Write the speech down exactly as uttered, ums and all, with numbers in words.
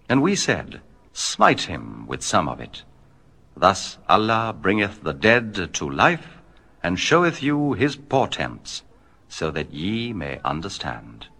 And we said, Smite him with some of it. Thus Allah bringeth the dead to life, and showeth you his portents, so that ye may understand.